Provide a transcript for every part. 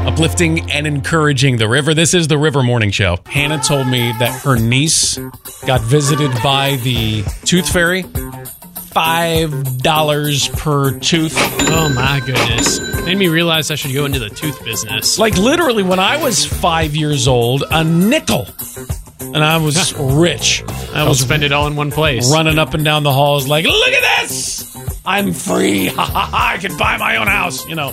uplifting and encouraging the river. This is the River Morning Show. Hannah told me that her niece got visited by the Tooth Fairy. $5 per tooth. Oh my goodness. Made me realize I should go into the tooth business. Like literally when I was 5 years old, a nickel. And I was rich. I was spend it all in one place. Running up and down the halls like, look at this! I'm free. Ha ha ha! I can buy my own house. You know,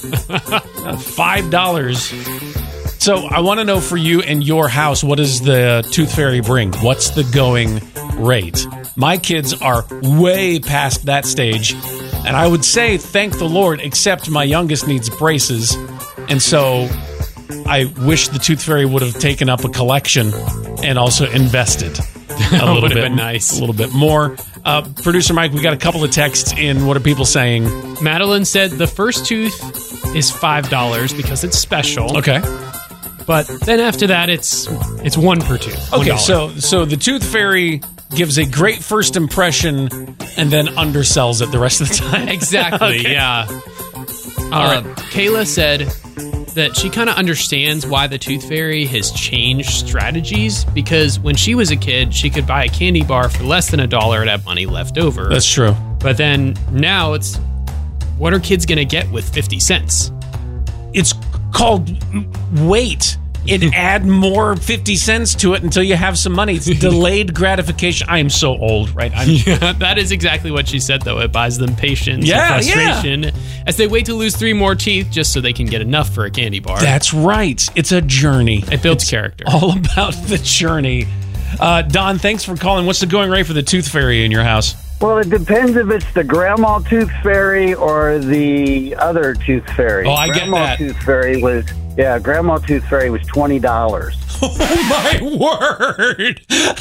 $5. So I want to know for you and your house, what does the Tooth Fairy bring? What's the going rate? My kids are way past that stage, and I would say thank the Lord, except my youngest needs braces, and so I wish the Tooth Fairy would have taken up a collection and also invested a little bit. Been nice. A little bit more. Producer Mike, we got a couple of texts in. What are people saying? Madeline said the first tooth is $5 because it's special. Okay. But then after that, it's one per tooth. Okay, $1. so the Tooth Fairy gives a great first impression and then undersells it the rest of the time. Exactly, Okay. yeah. All right. Kayla said that she kind of understands why the Tooth Fairy has changed strategies, because when she was a kid, she could buy a candy bar for less than $1 and have money left over. That's true. But then now it's, what are kids going to get with 50 cents? It's called wait. Add more 50 cents to it until you have some money. It's delayed gratification. I am so old, right? Yeah, that is exactly what she said, though. It buys them patience and frustration as they wait to lose 3 more teeth just so they can get enough for a candy bar. That's right. It's a journey. It builds character. All about the journey. Don, thanks for calling. What's the going rate for the Tooth Fairy in your house? Well, it depends if it's the Grandma Tooth Fairy or the other Tooth Fairy. Oh, I get that. Grandma Tooth Fairy was $20. Oh, my word.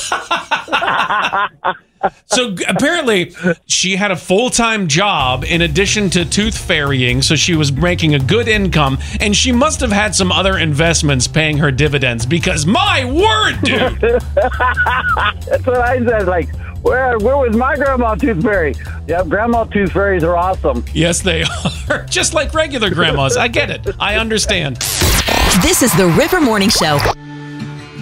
So apparently she had a full-time job in addition to tooth fairying, so she was making a good income, and she must have had some other investments paying her dividends, because my word, dude. That's what I said. Like, where was my Grandma Tooth Fairy? Yeah, Grandma Tooth Fairies are awesome. Yes, they are. Just like regular grandmas. I get it. I understand. This is the River Morning Show.